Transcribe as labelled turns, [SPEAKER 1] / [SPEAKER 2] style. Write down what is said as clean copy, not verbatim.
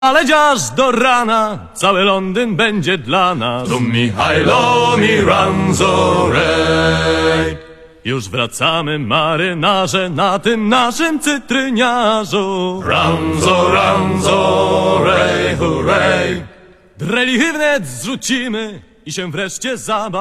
[SPEAKER 1] Ale dziaż do rana, cały Londyn będzie dla nas.
[SPEAKER 2] Mihailo mi ranzorej.
[SPEAKER 1] Już wracamy, marynarze, na tym naszym cytryniarzu.
[SPEAKER 2] Ranzo, ranzorej, hurray.
[SPEAKER 1] Drelichy wnet zrzucimy i się wreszcie zabawimy.